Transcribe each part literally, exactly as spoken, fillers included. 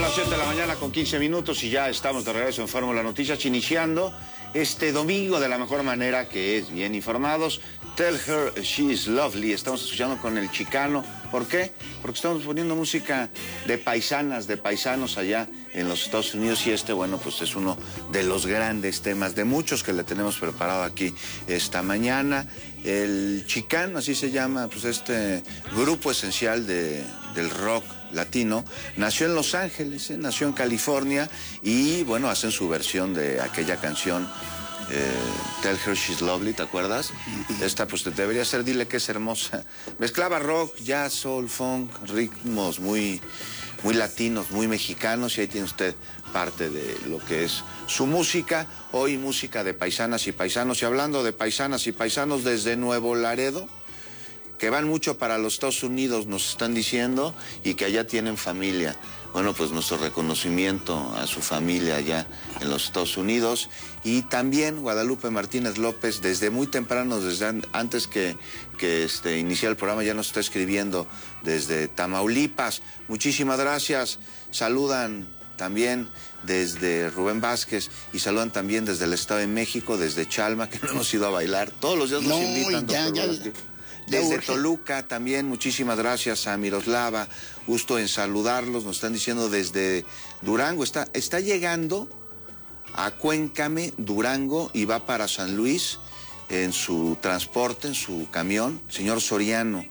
las siete de la mañana con quince minutos y ya estamos de regreso en Fórmula Noticias, iniciando este domingo de la mejor manera, que es bien informados. Tell Her She's Lovely, estamos escuchando con el Chicano. ¿Por qué? Porque estamos poniendo música de paisanas, de paisanos allá en los Estados Unidos, y este, bueno, pues es uno de los grandes temas, de muchos que le tenemos preparado aquí esta mañana. El Chicano, así se llama, pues este grupo esencial de, del rock latino, nació en Los Ángeles, ¿eh? Nació en California, y bueno, hacen su versión de aquella canción eh, Tell Her She's Lovely, ¿te acuerdas? Esta pues te debería ser Dile que es hermosa. Mezclaba rock, jazz, soul, funk, ritmos muy, muy latinos, muy mexicanos, y ahí tiene usted parte de lo que es su música. Hoy música de paisanas y paisanos, y hablando de paisanas y paisanos desde Nuevo Laredo, que van mucho para los Estados Unidos, nos están diciendo, y que allá tienen familia. Bueno, pues nuestro reconocimiento a su familia allá en los Estados Unidos. Y también Guadalupe Martínez López, desde muy temprano, desde an antes que, que este, iniciara el programa, ya nos está escribiendo desde Tamaulipas. Muchísimas gracias. Saludan también desde Rubén Vázquez, y saludan también desde el Estado de México, desde Chalma, que no hemos ido a bailar. Todos los días nos no, invitan, ya, doctor ya, Vázquez. Desde Toluca también, muchísimas gracias a Miroslava, gusto en saludarlos. Nos están diciendo desde Durango, está, está llegando a Cuéncame, Durango, y va para San Luis en su transporte, en su camión. Señor Soriano,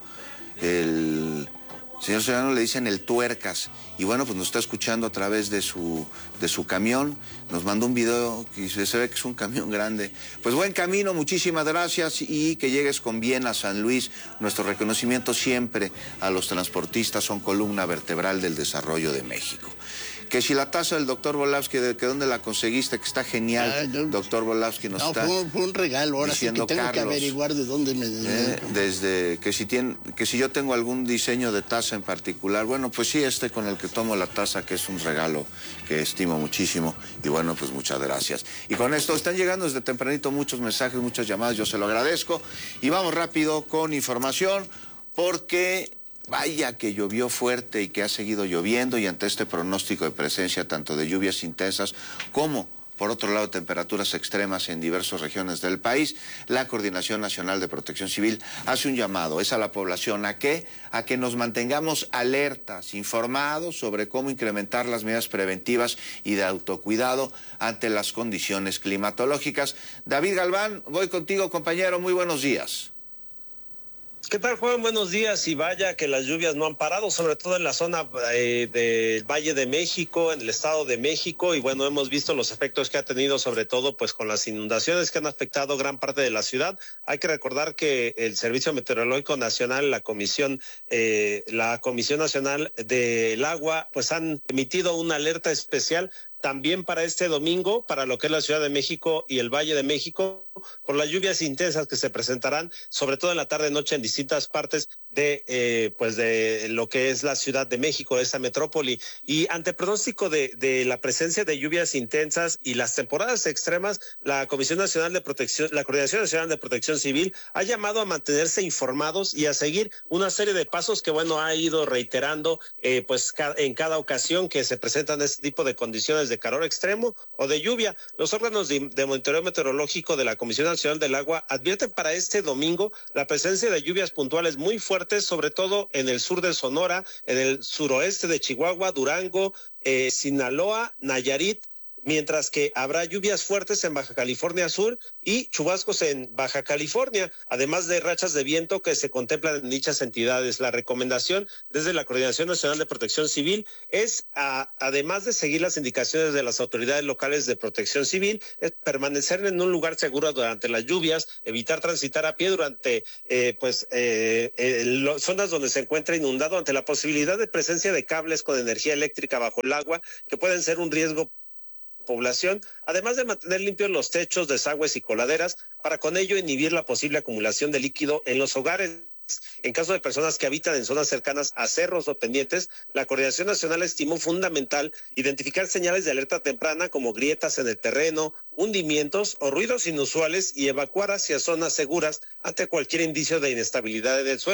el señor Soriano le dicen el Tuercas, y bueno, pues nos está escuchando a través de su, de su camión. Nos mandó un video que se ve que es un camión grande. Pues buen camino, muchísimas gracias, y que llegues con bien a San Luis. Nuestro reconocimiento siempre a los transportistas, son columna vertebral del desarrollo de México. Que si la taza del doctor Volavsky, de que dónde la conseguiste, que está genial, ah, yo, doctor Volavsky nos no, está fue, fue un regalo, ahora sí que tengo Carlos, que averiguar de dónde me... Eh, desde que si, tiene, que si yo tengo algún diseño de taza en particular, bueno, pues sí, este con el que tomo la taza, que es un regalo que estimo muchísimo, y bueno, pues muchas gracias. Y con esto están llegando desde tempranito muchos mensajes, muchas llamadas, yo se lo agradezco, y vamos rápido con información, porque... vaya que llovió fuerte y que ha seguido lloviendo, y ante este pronóstico de presencia tanto de lluvias intensas como, por otro lado, temperaturas extremas en diversas regiones del país, la Coordinación Nacional de Protección Civil hace un llamado, es a la población, ¿a qué? A que nos mantengamos alertas, informados sobre cómo incrementar las medidas preventivas y de autocuidado ante las condiciones climatológicas. David Galván, voy contigo, compañero, muy buenos días. ¿Qué tal, Juan? Buenos días. Y vaya que las lluvias no han parado, sobre todo en la zona eh, del Valle de México, en el Estado de México, y bueno, hemos visto los efectos que ha tenido, sobre todo pues con las inundaciones que han afectado gran parte de la ciudad. Hay que recordar que el Servicio Meteorológico Nacional, la Comisión, eh, la Comisión Nacional del Agua, pues han emitido una alerta especial también para este domingo, para lo que es la Ciudad de México y el Valle de México, por las lluvias intensas que se presentarán, sobre todo en la tarde-noche en distintas partes de eh, pues de lo que es la Ciudad de México, de esta metrópoli. Y ante pronóstico de, de la presencia de lluvias intensas y las temporadas extremas, la Comisión Nacional de Protección, la Coordinación Nacional de Protección Civil ha llamado a mantenerse informados y a seguir una serie de pasos que, bueno, ha ido reiterando eh, pues ca en cada ocasión que se presentan este tipo de condiciones de calor extremo o de lluvia. Los órganos de, de monitoreo meteorológico de la Comisión Nacional del Agua advierten para este domingo la presencia de lluvias puntuales muy fuertes, sobre todo en el sur de Sonora, en el suroeste de Chihuahua, Durango, eh, Sinaloa, Nayarit, mientras que habrá lluvias fuertes en Baja California Sur y chubascos en Baja California, además de rachas de viento que se contemplan en dichas entidades. La recomendación desde la Coordinación Nacional de Protección Civil es, a, además de seguir las indicaciones de las autoridades locales de protección civil, es permanecer en un lugar seguro durante las lluvias, evitar transitar a pie durante eh, pues eh, eh, lo, zonas donde se encuentra inundado, ante la posibilidad de presencia de cables con energía eléctrica bajo el agua, que pueden ser un riesgo población, además de mantener limpios los techos, desagües y coladeras, para con ello inhibir la posible acumulación de líquido en los hogares. En caso de personas que habitan en zonas cercanas a cerros o pendientes, la Coordinación Nacional estimó fundamental identificar señales de alerta temprana como grietas en el terreno, hundimientos o ruidos inusuales, y evacuar hacia zonas seguras ante cualquier indicio de inestabilidad del suelo.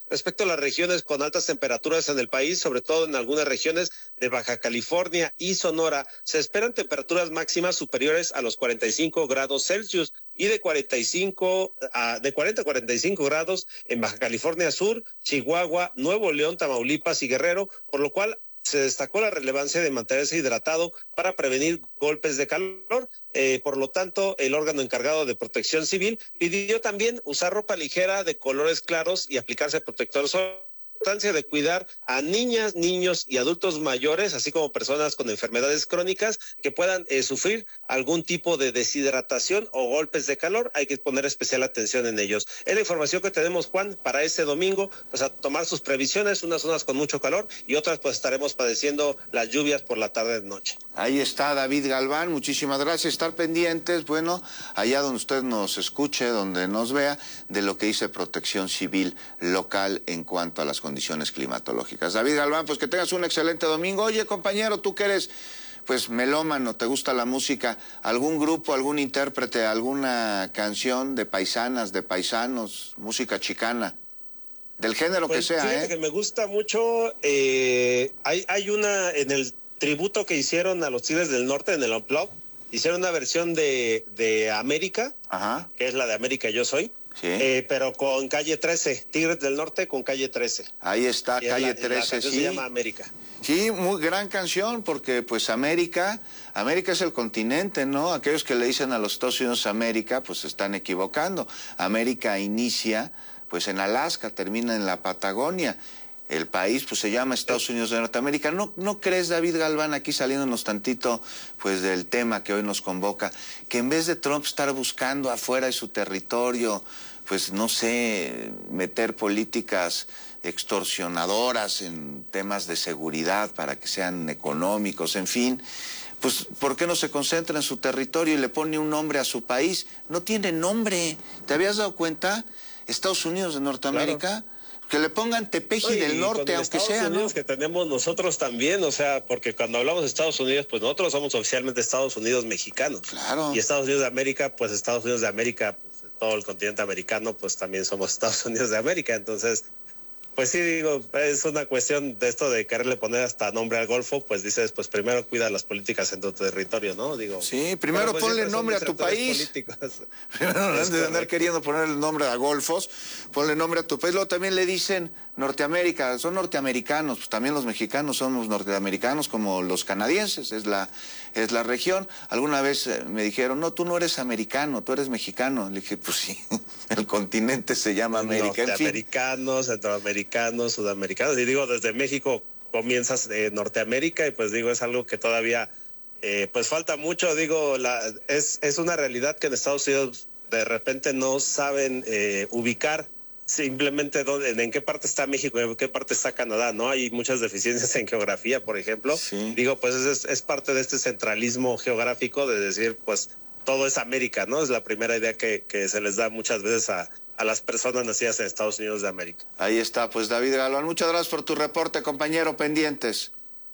Respecto a las regiones con altas temperaturas en el país, sobre todo en algunas regiones de Baja California y Sonora, se esperan temperaturas máximas superiores a los cuarenta y cinco grados Celsius y de cuarenta y cinco a de cuarenta a cuarenta y cinco grados en Baja California Sur, Chihuahua, Nuevo León, Tamaulipas y Guerrero, por lo cual se destacó la relevancia de mantenerse hidratado para prevenir golpes de calor. Eh, por lo tanto, el órgano encargado de Protección Civil pidió también usar ropa ligera de colores claros y aplicarse protector solar. Importancia de cuidar a niñas, niños y adultos mayores, así como personas con enfermedades crónicas que puedan eh, sufrir algún tipo de deshidratación o golpes de calor. Hay que poner especial atención en ellos. Es la información que tenemos, Juan, para este domingo, pues a tomar sus previsiones, unas zonas con mucho calor y otras pues estaremos padeciendo las lluvias por la tarde de noche. Ahí está David Galván, muchísimas gracias, estar pendientes, bueno, allá donde usted nos escuche, donde nos vea, de lo que dice Protección Civil local en cuanto a las condiciones climatológicas. David Galván, pues que tengas un excelente domingo. Oye, compañero, tú que eres pues melómano, te gusta la música, algún grupo, algún intérprete, alguna canción de paisanas, de paisanos, música chicana, del género pues, que sea, fíjate ¿eh? que me gusta mucho, eh, hay, hay una en el tributo que hicieron a los Tigres del Norte en el Unplugged, hicieron una versión de, de América, Ajá. que es la de América Yo Soy. Sí. Eh, pero con Calle trece, Tigres del Norte con Calle trece. Ahí está, y Calle la, trece, la sí. Se llama América. Sí, muy gran canción, porque pues América, América es el continente, ¿no? Aquellos que le dicen a los Estados Unidos América, pues se están equivocando. América inicia pues en Alaska, termina en la Patagonia. El país pues se llama Estados Unidos de Norteamérica. ¿No, no crees, David Galván, aquí saliéndonos tantito pues del tema que hoy nos convoca, que en vez de Trump estar buscando afuera de su territorio, pues no sé, meter políticas extorsionadoras en temas de seguridad para que sean económicos, en fin, pues ¿por qué no se concentra en su territorio y le pone un nombre a su país? No tiene nombre. ¿Te habías dado cuenta? Estados Unidos de Norteamérica... Claro. Que le pongan Tepeji Oye, del Norte, aunque Estados sea, Unidos, ¿no? Que tenemos nosotros también, o sea, porque cuando hablamos de Estados Unidos, pues nosotros somos oficialmente Estados Unidos mexicanos. Claro. Y Estados Unidos de América, pues Estados Unidos de América, pues, todo el continente americano, pues también somos Estados Unidos de América. Entonces, pues sí, digo, es una cuestión de esto de quererle poner hasta nombre al Golfo, pues dices, pues primero cuida las políticas en tu territorio, ¿no? Digo. Sí, primero pues ponle nombre a tu país. Primero, antes de andar queriendo poner el nombre a Golfos, ponle nombre a tu país. Luego también le dicen Norteamérica, son norteamericanos, pues también los mexicanos somos norteamericanos como los canadienses, es la, es la región. Alguna vez me dijeron, no, tú no eres americano, tú eres mexicano. Le dije, pues sí, el continente se llama América. Norteamericanos, centroamericanos, sudamericanos, y digo, desde México comienzas eh, Norteamérica, y pues digo, es algo que todavía, eh, pues falta mucho, digo, la, es, es una realidad que en Estados Unidos de repente no saben eh, ubicar simplemente dónde, en qué parte está México, en qué parte está Canadá, ¿no? Hay muchas deficiencias en geografía, por ejemplo. Sí. Digo, pues es, es parte de este centralismo geográfico de decir, pues todo es América, ¿no? Es la primera idea que, que se les da muchas veces a, a las personas nacidas en Estados Unidos de América. Ahí está, pues David Galván, muchas gracias por tu reporte, compañero, pendientes.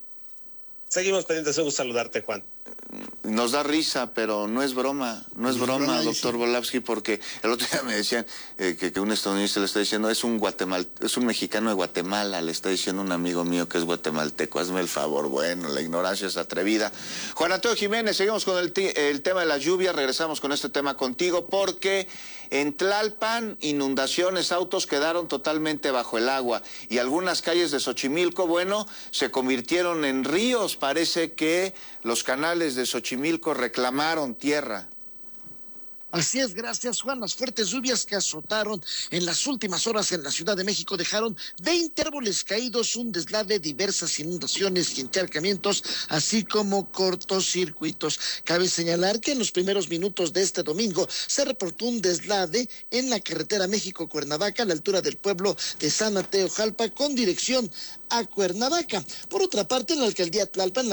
Seguimos pendientes, un gusto saludarte, Juan. Nos da risa, pero no es broma, no es broma, no, doctor Volavsky, porque el otro día me decían eh, que, que un estadounidense le está diciendo, es un guatemal, es un mexicano de Guatemala, le está diciendo un amigo mío que es guatemalteco, hazme el favor, bueno, la ignorancia es atrevida. Juan Antonio Jiménez, seguimos con el, el tema de la lluvia, regresamos con este tema contigo, porque en Tlalpan, inundaciones, autos quedaron totalmente bajo el agua, y algunas calles de Xochimilco, bueno, se convirtieron en ríos, parece que los canales de Xochimilco reclamaron tierra. Así es, gracias Juan. Las fuertes lluvias que azotaron en las últimas horas en la Ciudad de México dejaron veinte árboles caídos, un deslave, diversas inundaciones y encharcamientos, así como cortocircuitos. Cabe señalar que en los primeros minutos de este domingo se reportó un deslave en la carretera México-Cuernavaca a la altura del pueblo de San Mateo Jalpa con dirección a Cuernavaca. Por otra parte, en la alcaldía Tlalpan,